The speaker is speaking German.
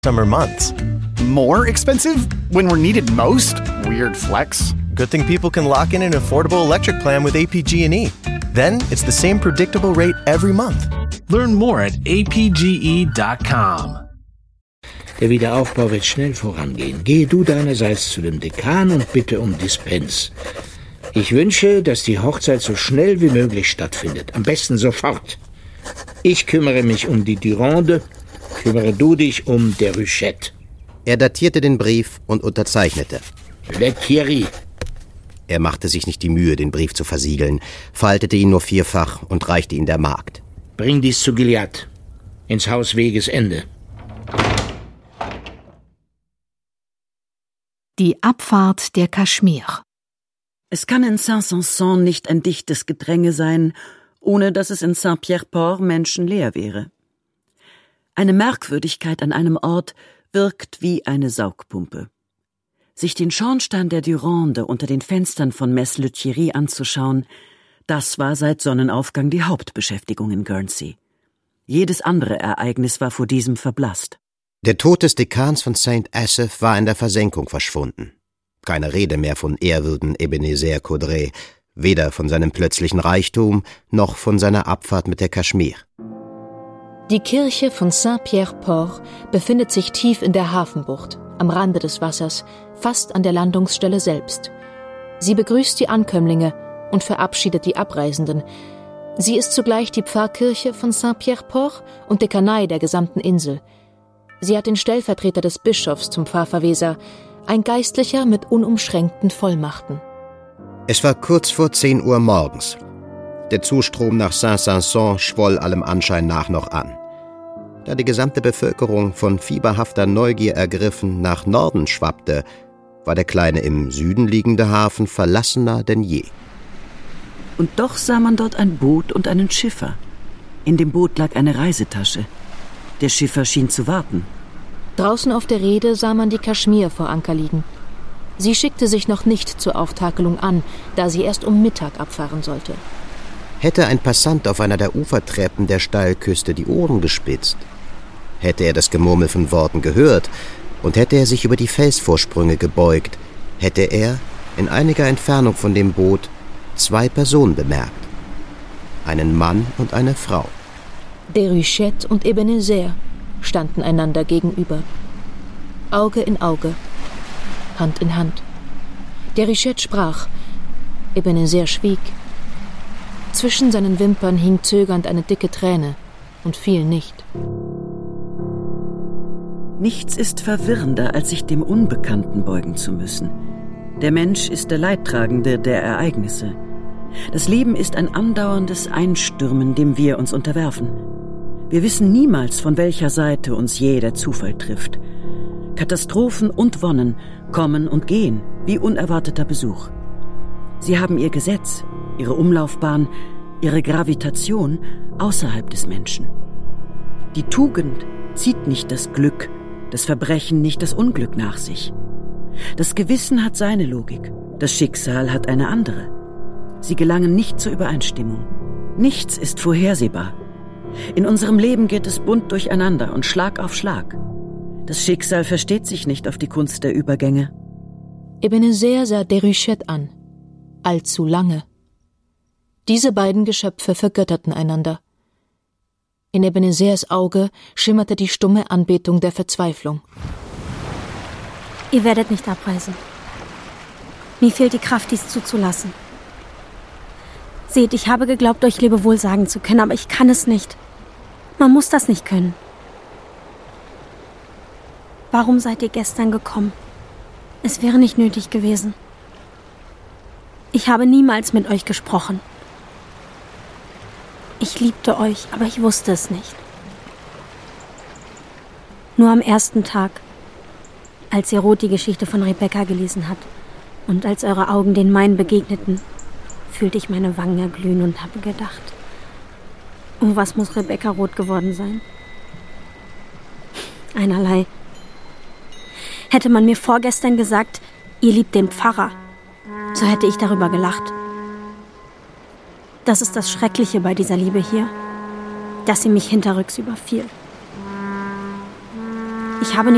summer months. More expensive? When we're needed most? Weird flex. Good thing people can lock in an affordable electric plan with APG&E. Then it's the same predictable rate every month. Learn more at apge.com. Der Wiederaufbau wird schnell vorangehen. Gehe du deinerseits zu dem Dekan und bitte um Dispens. Ich wünsche, dass die Hochzeit so schnell wie möglich stattfindet. Am besten sofort. Ich kümmere mich um die Durande. Kümmere du dich um Déruchette. Er datierte den Brief und unterzeichnete. Le Thierry. Er machte sich nicht die Mühe, den Brief zu versiegeln, faltete ihn nur vierfach und reichte ihn der Magd. Bring dies zu Gilliatt. Ins Haus Wegesende. Die Abfahrt der Kaschmir. Es kann in Saint-Sanson nicht ein dichtes Gedränge sein, ohne dass es in Saint-Pierre-Port menschenleer wäre. Eine Merkwürdigkeit an einem Ort wirkt wie eine Saugpumpe. Sich den Schornstein der Durande unter den Fenstern von Mess Le Thierry anzuschauen, das war seit Sonnenaufgang die Hauptbeschäftigung in Guernsey. Jedes andere Ereignis war vor diesem verblasst. Der Tod des Dekans von St. Asaph war in der Versenkung verschwunden. Keine Rede mehr von ehrwürden Ebenezer Caudray, weder von seinem plötzlichen Reichtum noch von seiner Abfahrt mit der Kaschmir. Die Kirche von Saint-Pierre-Port befindet sich tief in der Hafenbucht, am Rande des Wassers, fast an der Landungsstelle selbst. Sie begrüßt die Ankömmlinge und verabschiedet die Abreisenden. Sie ist zugleich die Pfarrkirche von Saint-Pierre-Port und Dekanei der gesamten Insel. Sie hat den Stellvertreter des Bischofs zum Pfarrverweser, ein Geistlicher mit unumschränkten Vollmachten. Es war kurz vor 10 Uhr morgens. Der Zustrom nach Saint-Sanson schwoll allem Anschein nach noch an. Da die gesamte Bevölkerung von fieberhafter Neugier ergriffen nach Norden schwappte, war der kleine im Süden liegende Hafen verlassener denn je. Und doch sah man dort ein Boot und einen Schiffer. In dem Boot lag eine Reisetasche. Der Schiffer schien zu warten. Draußen auf der Reede sah man die Kaschmir vor Anker liegen. Sie schickte sich noch nicht zur Auftakelung an, da sie erst um Mittag abfahren sollte. Hätte ein Passant auf einer der Ufertreppen der Steilküste die Ohren gespitzt, hätte er das Gemurmel von Worten gehört und hätte er sich über die Felsvorsprünge gebeugt, hätte er, in einiger Entfernung von dem Boot, 2 Personen bemerkt. Einen Mann und eine Frau. Déruchette und Ebenezer standen einander gegenüber. Auge in Auge, Hand in Hand. Déruchette sprach, Ebenezer schwieg. Zwischen seinen Wimpern hing zögernd eine dicke Träne und fiel nicht. Nichts ist verwirrender, als sich dem Unbekannten beugen zu müssen. Der Mensch ist der Leidtragende der Ereignisse. Das Leben ist ein andauerndes Einstürmen, dem wir uns unterwerfen. Wir wissen niemals, von welcher Seite uns je der Zufall trifft. Katastrophen und Wonnen kommen und gehen, wie unerwarteter Besuch. Sie haben ihr Gesetz, ihre Umlaufbahn, ihre Gravitation außerhalb des Menschen. Die Tugend zieht nicht das Glück, das Verbrechen nicht das Unglück nach sich. Das Gewissen hat seine Logik, das Schicksal hat eine andere. Sie gelangen nicht zur Übereinstimmung. Nichts ist vorhersehbar. In unserem Leben geht es bunt durcheinander und Schlag auf Schlag. Das Schicksal versteht sich nicht auf die Kunst der Übergänge. Ebenezer sah Déruchette an. Allzu lange. Diese beiden Geschöpfe vergötterten einander. In Ebenezers Auge schimmerte die stumme Anbetung der Verzweiflung. Ihr werdet nicht abreisen. Mir fehlt die Kraft, dies zuzulassen. Seht, ich habe geglaubt, euch Lebewohl sagen zu können, aber ich kann es nicht. Man muss das nicht können. Warum seid ihr gestern gekommen? Es wäre nicht nötig gewesen. Ich habe niemals mit euch gesprochen. Ich liebte euch, aber ich wusste es nicht. Nur am ersten Tag, als ihr Rot die Geschichte von Rebecca gelesen hat und als eure Augen den meinen begegneten, fühlte ich meine Wangen erglühen und habe gedacht, oh, was muss Rebecca rot geworden sein? Einerlei. Hätte man mir vorgestern gesagt, ihr liebt den Pfarrer, so hätte ich darüber gelacht. Das ist das Schreckliche bei dieser Liebe hier, dass sie mich hinterrücks überfiel. Ich habe nicht